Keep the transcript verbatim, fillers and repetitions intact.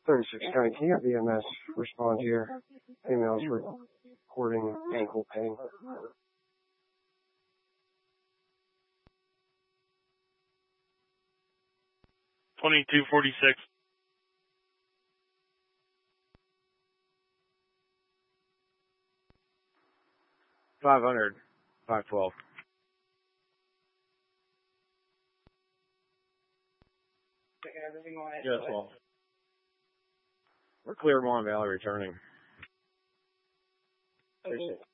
thirty-six County, can you have E M S respond here? Females reporting ankle pain. twenty-two forty-six. five hundred, five twelve. Yes, well. We're clear, Mon Valley returning. Appreciate it.